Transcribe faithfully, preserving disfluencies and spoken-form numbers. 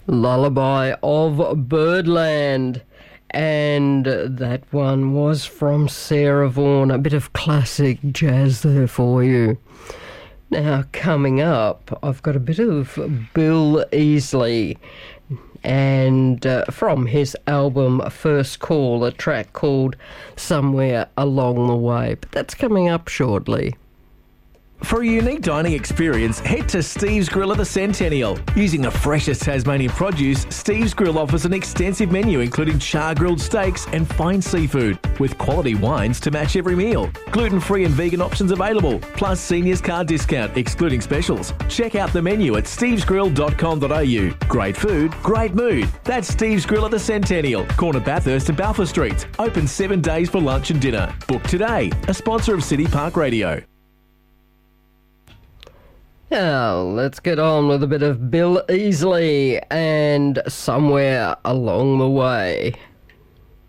Lullaby of Birdland. And that one was from Sarah Vaughan. A bit of classic jazz there for you. Now, coming up, I've got a bit of Bill Easley. And uh, from his album First Call, a track called Somewhere Along the Way. But that's coming up shortly. For a unique dining experience, head to Steve's Grill at the Centennial. Using the freshest Tasmanian produce, Steve's Grill offers an extensive menu including char-grilled steaks and fine seafood, with quality wines to match every meal. Gluten-free and vegan options available, plus seniors card discount, excluding specials. Check out the menu at steves grill dot com dot a u. Great food, great mood. That's Steve's Grill at the Centennial, corner Bathurst and Balfour Streets. Open seven days for lunch and dinner. Book today. A sponsor of City Park Radio. Now, let's get on with a bit of Bill Easley and Somewhere Along the Way.